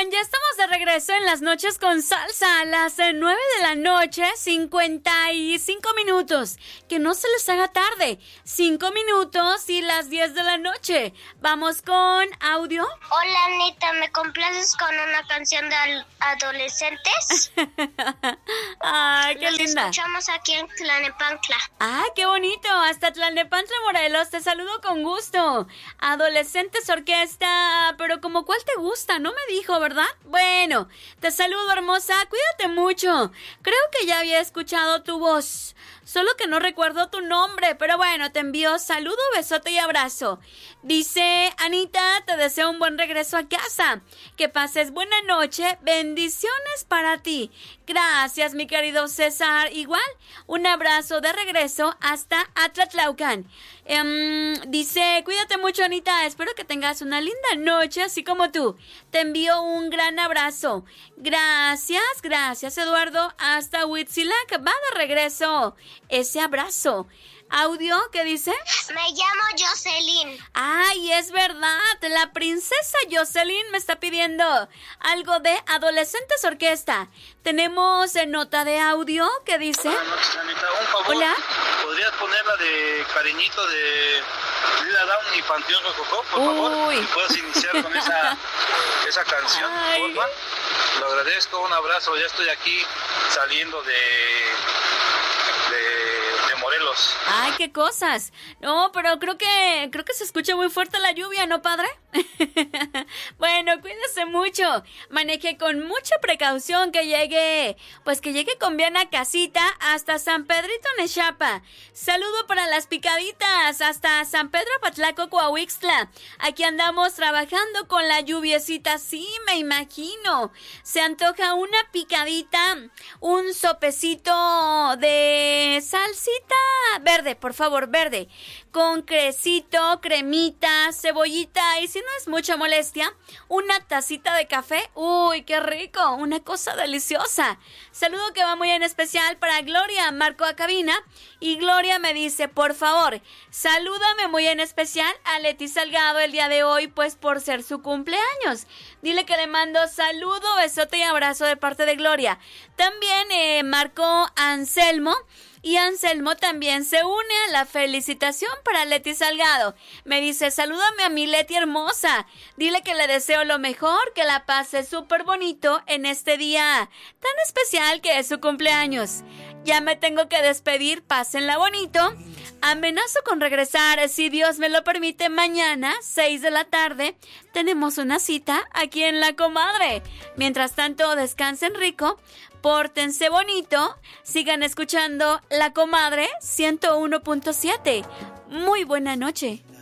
Oigan, ya estamos de regreso en las noches con salsa a las 9 de la noche, 55 minutos. Que no se les haga tarde. 5 minutos y las 10 de la noche. Vamos con audio. Hola, Anita, ¿me complaces con una canción de adolescentes? Ay, qué linda. Los escuchamos aquí en Tlalnepantla. Ay, qué bonito. Hasta Tlalnepantla, Morelos. Te saludo con gusto. Adolescentes Orquesta, pero como cuál te gusta, no me dijo, ¿verdad? Bueno, te saludo, hermosa. Cuídate mucho. Creo que ya había escuchado tu voz. Solo que no recuerdo tu nombre, pero bueno, te envío saludo, besote y abrazo. Dice Anita, te deseo un buen regreso a casa. Que pases buena noche. Bendiciones para ti. Gracias, mi querido César. Igual, un abrazo de regreso hasta Atlatlaucan. Dice, cuídate mucho, Anita. Espero que tengas una linda noche, así como tú. Te envío un gran abrazo. Gracias, Eduardo. Hasta Huitzilac. Va de regreso ese abrazo. ¿Audio? ¿Qué dice? Me llamo Jocelyn. Ay, es verdad. La princesa Jocelyn me está pidiendo algo de Adolescentes Orquesta. Tenemos nota de audio. ¿Qué dice? Buenas noches, Anita. Un favor. Hola. ¿Podrías poner la de Cariñito de Lila Down y Panteón Rococó, por favor? Si puedes iniciar con esa canción, porfa. Lo agradezco. Un abrazo. Ya estoy aquí saliendo de Morelos. Ay, qué cosas. No, pero creo que se escucha muy fuerte la lluvia, ¿no, padre? Bueno, cuídese mucho. Maneje con mucha precaución, que llegue con bien a casita hasta San Pedrito Nexapa. Saludo para las picaditas hasta San Pedro Patlaco, Coahuixtla. Aquí andamos trabajando con la lluviecita, sí, me imagino. Se antoja una picadita, un sopecito de salsita verde, por favor, verde, con crecito, cremita, cebollita y si no es mucha molestia, una tacita de café. Uy, qué rico, una cosa deliciosa. Saludo que va muy en especial para Gloria. Marco a cabina y Gloria me dice, por favor, salúdame muy en especial a Leti Salgado el día de hoy, pues por ser su cumpleaños. Dile que le mando saludo, besote y abrazo de parte de Gloria. También Marco Anselmo. Y Anselmo también se une a la felicitación para Leti Salgado. Me dice, salúdame a mi Leti hermosa. Dile que le deseo lo mejor, que la pase súper bonito en este día tan especial que es su cumpleaños. Ya me tengo que despedir, pásenla bonito. Amenazo con regresar, si Dios me lo permite, mañana, 6 de la tarde. Tenemos una cita aquí en La Comadre. Mientras tanto, descansen rico. Pórtense bonito, sigan escuchando La Comadre 101.7. Muy buena noche.